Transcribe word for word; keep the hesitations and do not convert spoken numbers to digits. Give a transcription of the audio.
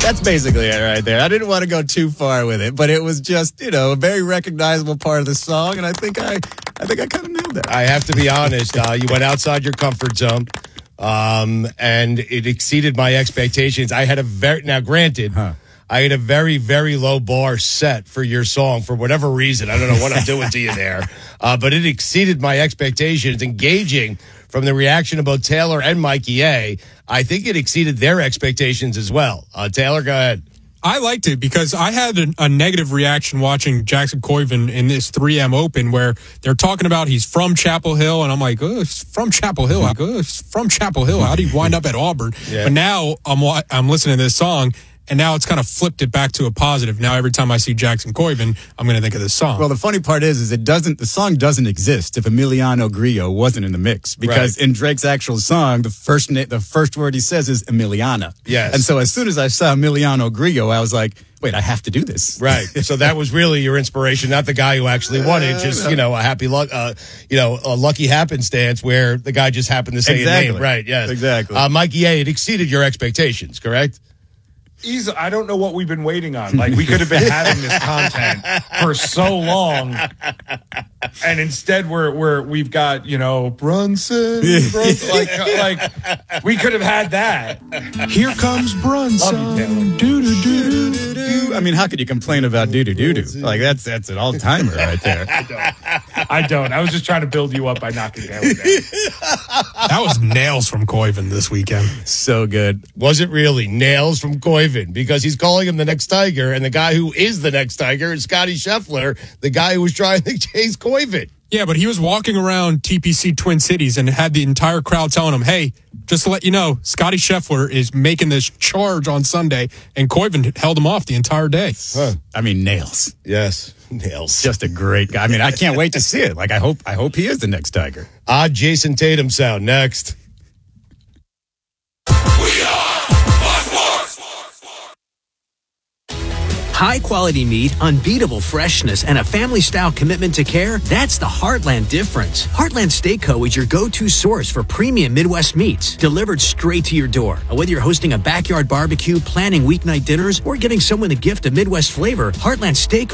That's basically it right there. I didn't want to go too far with it, but it was just, you know, a very recognizable part of the song, and I think I, I think I kind of nailed it. I have to be honest. Uh, you went outside your comfort zone, um, and it exceeded my expectations. I had a very now, granted. Huh. I had a very, very low bar set for your song for whatever reason. I don't know what I'm doing to you there. Uh, but it exceeded my expectations. Engaging from the reaction of both Taylor and Mikey A, I think it exceeded their expectations as well. Uh, Taylor, go ahead. I liked it because I had a, a negative reaction watching Jackson Coyven in this three M Open where they're talking about he's from Chapel Hill, and I'm like, oh, he's from Chapel Hill. I go, oh, he's from Chapel Hill. How do you wind up at Auburn? Yeah. But now I'm I'm listening to this song, and now it's kind of flipped it back to a positive. Now every time I see Jackson Coyven, I'm going to think of this song. Well, the funny part is, is it doesn't. The song doesn't exist if Emiliano Grillo wasn't in the mix, because right. in Drake's actual song, the first na- the first word he says is Emiliana. Yes. And so as soon as I saw Emiliano Grillo, I was like, wait, I have to do this. Right. So that was really your inspiration, not the guy who actually won it. Just, you know, a happy luck, uh, you know, a lucky happenstance where the guy just happened to say exactly. a name. Right. Yes. Exactly. Uh, Mikey A, it exceeded your expectations, correct? Easy. I don't know what we've been waiting on. Like, we could have been having this content for so long, and instead we're we're we've got, you know, Brunson, Brunson like like we could have had that. Here comes Brunson. Do do do do do. I mean, how could you complain about do do do do? Like that's that's an all timer right there. I don't. I don't. I was just trying to build you up by knocking down with that. That was nails from Coyven this weekend. So good. Was it really nails from Coyven? Because he's calling him the next Tiger, and the guy who is the next Tiger is Scotty Scheffler, the guy who was trying to chase Coyven. Yeah, but he was walking around T P C Twin Cities and had the entire crowd telling him, hey, just to let you know, Scotty Scheffler is making this charge on Sunday, and Coyven held him off the entire day. Huh. I mean, nails. Yes, nails. Just a great guy. I mean, I can't wait to see it. Like, I hope I hope he is the next Tiger. Odd Jason Tatum sound next. We are high quality meat, unbeatable freshness, and a family style commitment to care. That's the Heartland difference. Heartland Steak Co. is your go-to source for premium Midwest meats, delivered straight to your door. Whether you're hosting a backyard barbecue, planning weeknight dinners, or giving someone the gift of Midwest flavor, Heartland Steak Co.